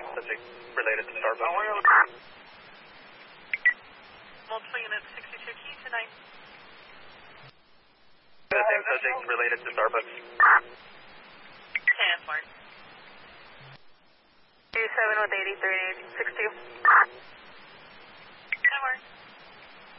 subject related to Starbucks. Multiple units, 62 key tonight. The same subject related to Starbucks. 10 Mark. 27 with 83 and 62.